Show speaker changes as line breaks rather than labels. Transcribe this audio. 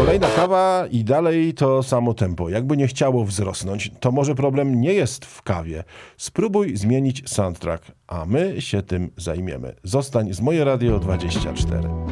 Kolejna kawa i dalej to samo tempo. Jakby nie chciało wzrosnąć, to może problem nie jest w kawie. Spróbuj zmienić soundtrack, a my się tym zajmiemy. Zostań z Moje Radio 24.